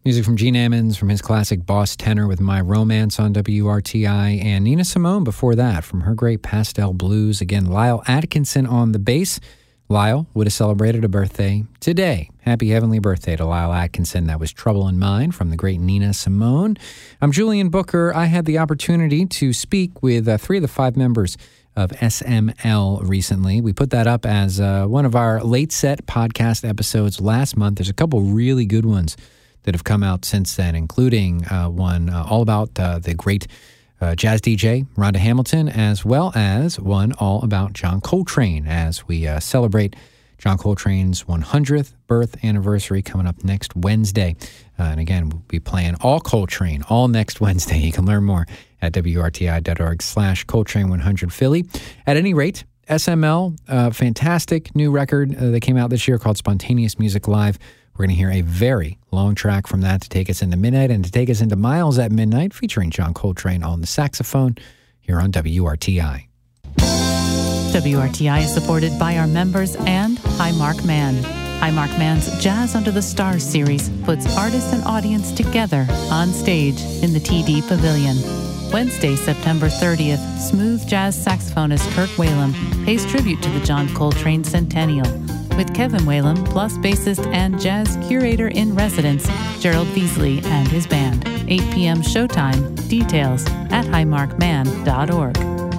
Music from Gene Ammons from his classic Boss Tenor with My Romance on WRTI, and Nina Simone before that from her great Pastel Blues. Again, Lyle Atkinson on the bass. Lyle would have celebrated a birthday today. Happy heavenly birthday to Lyle Atkinson. That was Trouble in Mind from the great Nina Simone. I'm Julian Booker. I had the opportunity to speak with 3 of the 5 members of SML recently. We put that up as one of our late set podcast episodes last month. There's a couple really good ones that have come out since then, including one all about the great jazz DJ Rhonda Hamilton, as well as one all about John Coltrane, as we celebrate John Coltrane's 100th birth anniversary coming up next Wednesday. And again, we'll be playing all Coltrane all next Wednesday. You can learn more at wrti.org/Coltrane100Philly. At any rate, SML, fantastic new record that came out this year called Spontaneous Music Live. We're going to hear a very long track from that to take us into midnight and to take us into Miles at Midnight, featuring John Coltrane on the saxophone here on WRTI. WRTI is supported by our members and Highmark Man. Highmark Man's Jazz Under the Stars series puts artists and audience together on stage in the TD Pavilion. Wednesday, September 30th, smooth jazz saxophonist Kirk Whalum pays tribute to the John Coltrane Centennial with Kevin Whalum plus bassist and jazz curator in residence Gerald Beasley and his band. 8 p.m. showtime. Details at highmarkman.org.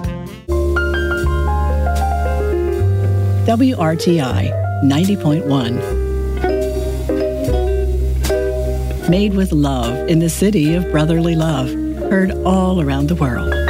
WRTI 90.1. Made with love in the city of brotherly love. Heard all around the world.